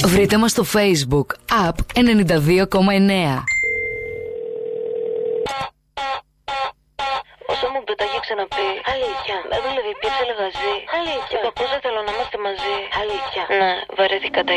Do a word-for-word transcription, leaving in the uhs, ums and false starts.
Βρείτε μας στο Facebook App ενενήντα δύο κόμμα εννέα. Όσο μου πετάγει ξαναπεί. Αλήθεια. Με δούλευε, πιέψε λεγαζί. Αλήθεια. Και το πώς δεν θέλω να είμαστε μαζί. Αλήθεια. Ναι, βαρέθηκα τα